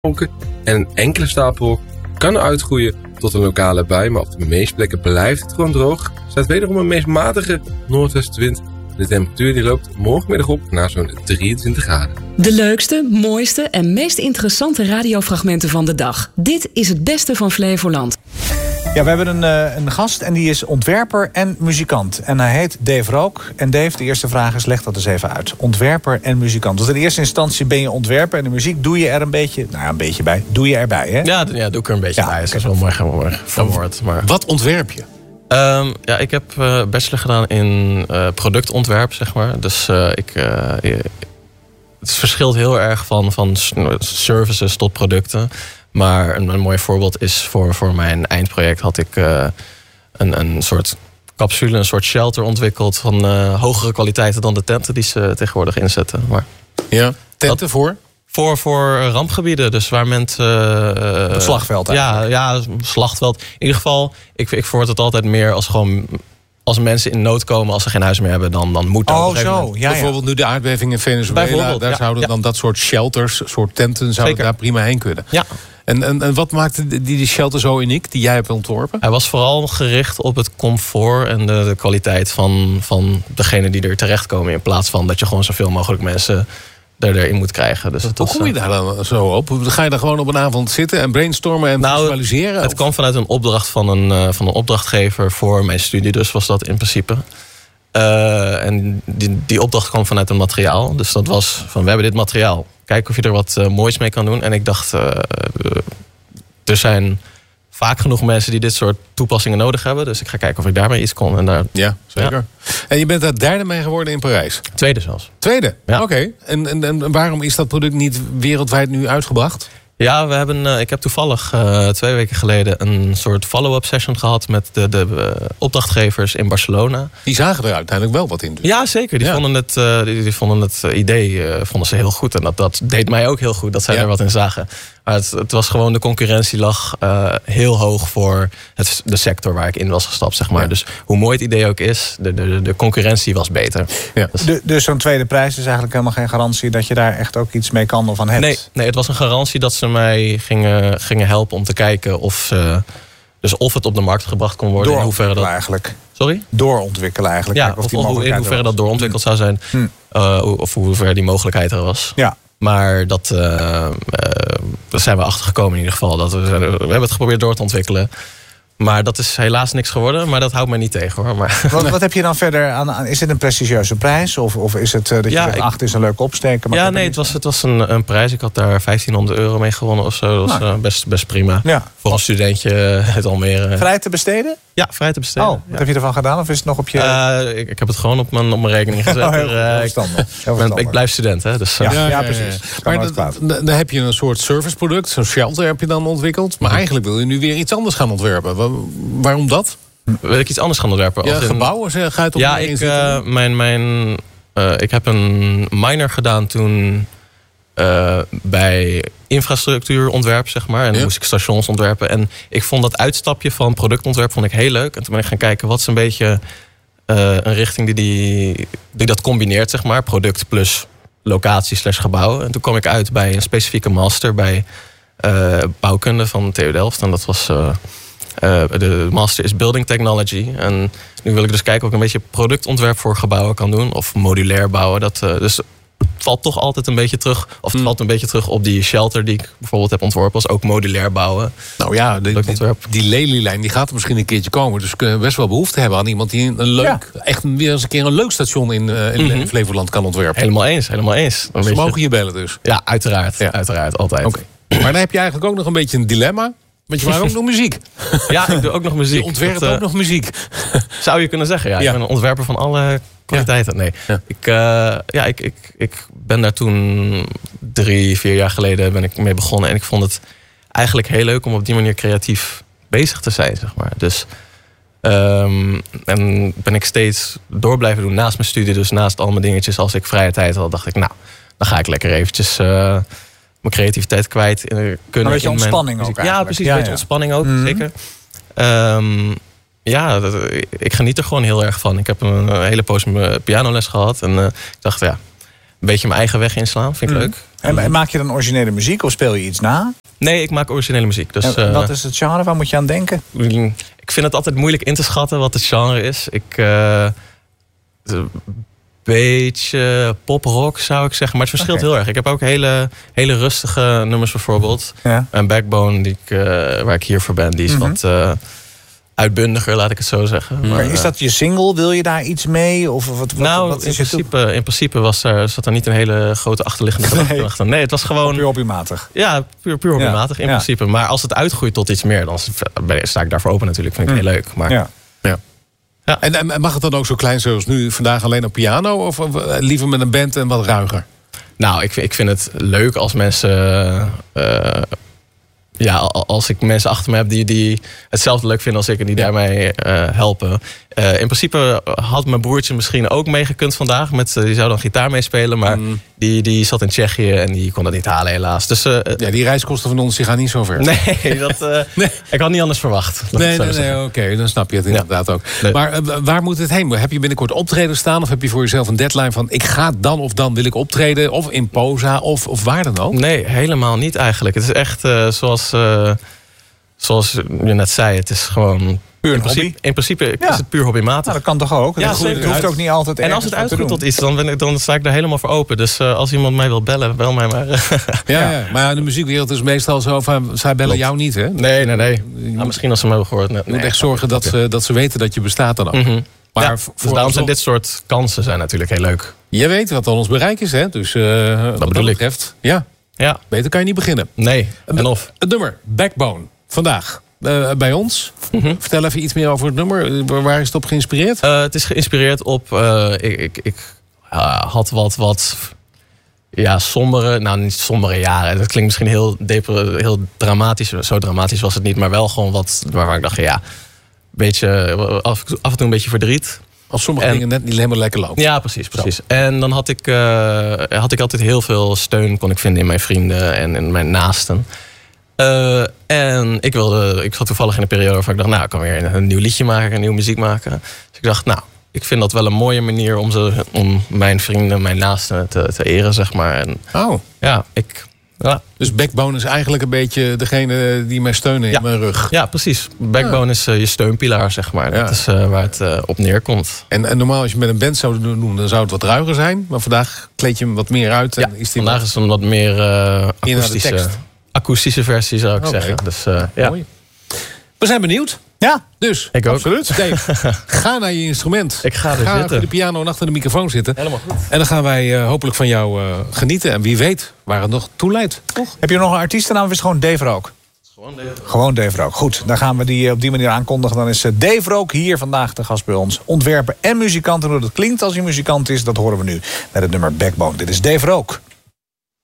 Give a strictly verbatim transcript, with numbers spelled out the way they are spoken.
en een enkele stapelrok kan uitgroeien tot een lokale bui, maar op de meeste plekken blijft het gewoon droog. Er staat wederom een meest matige noordwestenwind. De temperatuur die loopt morgenmiddag op naar zo'n drieëntwintig graden. De leukste, mooiste en meest interessante radiofragmenten van de dag. Dit is het beste van Flevoland. Ja, we hebben een, uh, een gast en die is ontwerper en muzikant. En hij heet Dave Rook. En Dave, de eerste vraag is, leg dat eens even uit. Ontwerper en muzikant. Dus in eerste instantie ben je ontwerper en de muziek doe je er een beetje... Nou, een beetje bij. Doe je erbij, hè? Ja, ja doe ik er een beetje ja, bij. Dat is wel mooi, mooi verwoord. Maar... Wat ontwerp je? Um, ja, ik heb uh, bachelor gedaan in uh, productontwerp, zeg maar. Dus uh, ik... Uh, het verschilt heel erg van, van services tot producten. Maar een, een mooi voorbeeld is voor, voor mijn eindproject had ik uh, een, een soort capsule, een soort shelter ontwikkeld van uh, hogere kwaliteiten dan de tenten die ze tegenwoordig inzetten. Maar ja, tenten dat, voor? Voor, voor rampgebieden, dus waar mensen... Uh, het slagveld eigenlijk. Ja, ja, slagveld. In ieder geval, ik, ik verwoord het altijd meer als gewoon... Als mensen in nood komen, als ze geen huis meer hebben, dan, dan moet dat. Oh, zo. Ja, bijvoorbeeld ja. nu de aardbeving in Venezuela. Daar ja, zouden ja. dan dat soort shelters, soort tenten, zouden daar prima heen kunnen. Ja. En, en, en wat maakte die, die shelter zo uniek, die jij hebt ontworpen? Hij was vooral gericht op het comfort en de, de kwaliteit van, van degene die er terechtkomen. In plaats van dat je gewoon zoveel mogelijk mensen er erin moet krijgen. Dus Hoe was, kom je daar dan zo op? Ga je daar gewoon op een avond zitten en brainstormen en nou, visualiseren? Het of? kwam vanuit een opdracht van een, uh, van een opdrachtgever voor mijn studie. Dus was dat in principe. Uh, en die, die opdracht kwam vanuit een materiaal. Dus dat was van, we hebben dit materiaal. Kijk of je er wat uh, moois mee kan doen. En ik dacht, uh, uh, er zijn vaak genoeg mensen die dit soort toepassingen nodig hebben. Dus ik ga kijken of ik daarmee iets kon. En daar, ja, zeker. Ja. En je bent daar derde mee geworden in Parijs? Tweede zelfs. Tweede? Ja. Oké. Okay. En, en, en waarom is dat product niet wereldwijd nu uitgebracht? Ja, we hebben, uh, ik heb toevallig uh, twee weken geleden een soort follow-up session gehad met de, de uh, opdrachtgevers in Barcelona. Die zagen er uiteindelijk wel wat in. Dus. Ja, zeker. Die, ja. Vonden het, uh, die, die vonden het idee uh, vonden ze heel goed. En dat, dat deed mij ook heel goed dat zij ja. er wat in zagen. Maar het, het was gewoon, de concurrentie lag uh, heel hoog voor het, de sector waar ik in was gestapt, zeg maar. Ja. Dus hoe mooi het idee ook is, de, de, de concurrentie was beter. Ja. Dus, de, dus zo'n tweede prijs is eigenlijk helemaal geen garantie dat je daar echt ook iets mee kan of van hebt? Nee, nee, het was een garantie dat ze mij gingen, gingen helpen om te kijken of ze, dus of het op de markt gebracht kon worden. In hoeverre dat eigenlijk. Sorry? Doorontwikkelen eigenlijk. Ja, of, of, die of in hoeverre dat doorontwikkeld zou zijn. Hm. Uh, of hoe ver die mogelijkheid er was. Ja. Maar dat, uh, uh, daar zijn we achter gekomen in ieder geval. Dat we, we hebben het geprobeerd door te ontwikkelen. Maar dat is helaas niks geworden. Maar dat houdt mij niet tegen, hoor. Maar, wat, wat heb je dan verder aan, aan? Is dit een prestigieuze prijs? Of, of is het uh, dat je ja, zegt, ik, acht is een leuke opsteken? Maar ja, nee, het was, het was een, een prijs. Ik had daar vijftienhonderd euro mee gewonnen of zo. Dat was nou, uh, best, best prima. Ja. Voor een studentje uit Almere. Vrij te besteden? Ja, vrij te besteden. Oh, wat ja. heb je ervan gedaan? Of is het nog op je... Uh, ik, ik heb het gewoon op mijn, op mijn rekening gezet. Oh, heel, er, uh, heel heel ik, ben, ik blijf student, hè. Dus, ja, uh, ja, ja, ja, precies. Ja, ja. Maar dan, dan, dan heb je een soort serviceproduct. Zo'n shelter heb je dan ontwikkeld. Maar eigenlijk wil je nu weer iets anders gaan ontwerpen. Waar, waarom dat? Wil ik iets anders gaan ontwerpen? Ja, als in, gebouwen, ga je het op ja, ik, uh, mijn, mijn, uh, ik heb een minor gedaan toen uh, bij infrastructuurontwerp, zeg maar. En dan ja. moest ik stations ontwerpen. En ik vond dat uitstapje van productontwerp vond ik heel leuk. En toen ben ik gaan kijken, wat is een beetje uh, een richting die, die, die dat combineert, zeg maar. Product plus locatie slash gebouw. En toen kwam ik uit bij een specifieke master bij uh, bouwkunde van T U Delft. En dat was... Uh, Uh, de master is Building Technology. En nu wil ik dus kijken of ik een beetje productontwerp voor gebouwen kan doen. Of modulair bouwen. Dat, uh, dus het valt toch altijd een beetje terug. Of het mm. valt een beetje terug op die shelter die ik bijvoorbeeld heb ontworpen. Als ook modulair bouwen. Nou ja, de, die, die lelielijn die gaat er misschien een keertje komen. Dus we kunnen best wel behoefte hebben aan iemand die een leuk, ja. echt weer eens een keer een leuk station in, uh, in mm-hmm. Flevoland kan ontwerpen. Helemaal eens, helemaal eens. Ze beetje... mogen je bellen dus. Ja, uiteraard. Ja. Uiteraard, altijd. Okay. Maar dan heb je eigenlijk ook nog een beetje een dilemma. Want je maakt ook nog muziek. Ja, ik doe ook nog muziek. Je ontwerpt dat, uh, ook nog muziek. Zou je kunnen zeggen, ja. ja. Ik ben een ontwerper van alle kwaliteiten. Nee, ja. Ik, uh, ja, ik, ik, ik ben daar toen drie, vier jaar geleden ben ik mee begonnen. En ik vond het eigenlijk heel leuk om op die manier creatief bezig te zijn, zeg maar. Dus um, en ben ik steeds door blijven doen naast mijn studie. Dus naast al mijn dingetjes. Als ik vrije tijd had, dacht ik, nou, dan ga ik lekker eventjes... Uh, mijn creativiteit kwijt kunnen. Een beetje ontspanning mijn... ook eigenlijk. Ja, precies. Ja, een beetje ja. ontspanning ook, mm-hmm. zeker. Um, ja, dat, ik geniet er gewoon heel erg van. Ik heb een, een hele poos mijn pianoles gehad. En uh, ik dacht, ja, een beetje mijn eigen weg inslaan. Vind ik mm. leuk. En, en maak je dan originele muziek of speel je iets na? Nee, ik maak originele muziek. Dus, en uh, wat is het genre? Waar moet je aan denken? Ik vind het altijd moeilijk in te schatten wat het genre is. Ik... Uh, beetje poprock zou ik zeggen. Maar het verschilt okay. heel erg. Ik heb ook hele, hele rustige nummers bijvoorbeeld. Ja. En Backbone, die ik, uh, waar ik hier voor ben, die is mm-hmm. wat uh, uitbundiger, laat ik het zo zeggen. Mm. Maar, is dat je single? Wil je daar iets mee? Of wat, wat, nou, wat is in, principe, in principe was er, zat er niet een hele grote achterliggende gedachte nee. achter. Nee, het was gewoon... Puur hobbymatig. Ja, puur, puur hobbymatig ja. in ja. principe. Maar als het uitgroeit tot iets meer, dan sta ik daarvoor open natuurlijk. Vind ik mm. heel leuk. Maar, ja. Ja. Ja. En, en mag het dan ook zo klein zoals nu vandaag alleen op piano? Of, of liever met een band en wat ruiger? Nou, ik, ik vind het leuk als mensen... Uh, ja, als ik mensen achter me heb die, die hetzelfde leuk vinden als ik... en die ja. daarmee uh, helpen. Uh, in principe had mijn broertje misschien ook meegekund vandaag. Met, die zou dan gitaar meespelen. Maar mm. die, die zat in Tsjechië en die kon dat niet halen helaas. Dus, uh, ja, die reiskosten van ons die gaan niet zo ver. Nee, dat, uh, nee. ik had niet anders verwacht. Nee, nee, nee oké, okay, dan snap je het inderdaad ja. ook. Nee. Maar uh, waar moet het heen? Heb je binnenkort optreden staan? Of heb je voor jezelf een deadline van... ik ga dan of dan wil ik optreden? Of in Posa? Of, of waar dan ook? Nee, helemaal niet eigenlijk. Het is echt uh, zoals, uh, zoals je net zei. Het is gewoon... Puur in hobby? principe, in principe ja. is het puur hobbymatig. Nou, dat kan toch ook? Ja, dat het hoeft ook niet altijd en als het uitgroeit tot iets, dan, ben ik, dan sta ik daar helemaal voor open. Dus uh, als iemand mij wil bellen, bel mij maar. ja, ja. ja, maar de muziekwereld is meestal zo van... zij bellen Klopt. jou niet, hè? Nee, nee, nee. Nou, misschien als ze me hebben gehoord. Nee, je moet echt zorgen dat ze, dat ze weten dat je bestaat dan ook. Mm-hmm. Maar ja, voor dus daarom zijn dit soort kansen zijn natuurlijk heel leuk. Je weet wat dan ons bereik is, hè? Dus uh, dat wat bedoel dat ik. betreft, ja. ja. Beter kan je niet beginnen. Nee, en of. Het nummer, Backbone, vandaag. Uh, bij ons. Mm-hmm. Vertel even iets meer over het nummer. Waar is het op geïnspireerd? Uh, het is geïnspireerd op... Uh, ik ik, ik uh, had wat, wat ja, sombere... Nou, niet sombere jaren. Dat klinkt misschien heel, depre, heel dramatisch. Zo dramatisch was het niet. Maar wel gewoon wat... waarvan ik dacht, ja... Beetje, af, af en toe een beetje verdriet. Als sommige en, dingen net niet helemaal lekker lopen. Ja, precies. precies. En dan had ik, uh, had ik altijd heel veel steun... kon ik vinden in mijn vrienden en in mijn naasten. Uh, en ik wilde, ik zat toevallig in een periode waarvan ik dacht, nou, ik kan weer een, een nieuw liedje maken, een nieuwe muziek maken. Dus ik dacht, nou, ik vind dat wel een mooie manier om, ze, om mijn vrienden, mijn naasten te, te eren, zeg maar. En, oh. Ja, ik... Ja. Dus Backbone is eigenlijk een beetje degene die mij steunen in ja. mijn rug. Ja, precies. Backbone ja. is uh, je steunpilaar, zeg maar. Ja. Dat is uh, waar het uh, op neerkomt. En, en normaal als je met een band zou doen, dan zou het wat ruiger zijn. Maar vandaag kleed je hem wat meer uit. En ja, is die vandaag wat... is het een wat meer uh, akoestische, akoestische versie, zou ik okay. zeggen. Dus, uh, ja. Mooi. We zijn benieuwd. Ja, dus. Ik ook. Absoluut. Dave, ga naar je instrument. Ik ga er ga zitten. achter de piano en achter de microfoon zitten. Helemaal goed. En dan gaan wij uh, hopelijk van jou uh, genieten. En wie weet waar het nog toe leidt. Toch? Heb je nog een artiestennaam of is het gewoon Dave Rook? Gewoon Dave Rook. Gewoon Dave Rook. Goed, dan gaan we die uh, op die manier aankondigen. Dan is uh, Dave Rook hier vandaag de gast bij ons. Ontwerper en muzikant. En hoe dat klinkt als hij muzikant is, dat horen we nu met het nummer Backbone. Dit is Dave Rook.